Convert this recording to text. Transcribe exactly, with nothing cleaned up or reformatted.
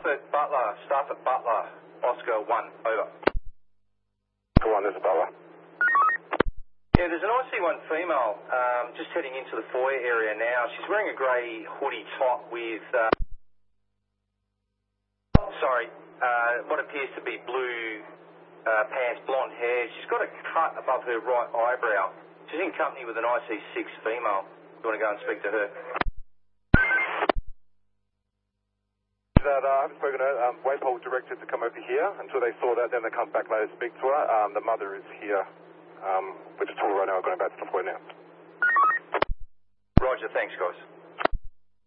at Butler, staff at Butler, Oscar one, over. Go on, there's a Butler. Yeah, there's an I C one female um, just heading into the foyer area now. She's wearing a grey hoodie top with, uh, sorry, uh, what appears to be blue uh, pants, blonde hair. She's got a cut above her right eyebrow. She's in company with an I C six female. You want to go and speak to her? That, uh, I haven't spoken to her. Um, Waypole directed to come over here until they saw that, then they come back later to speak to her. Um, the mother is here. Um, we're just talking right now, going back to the point now. Roger, thanks guys.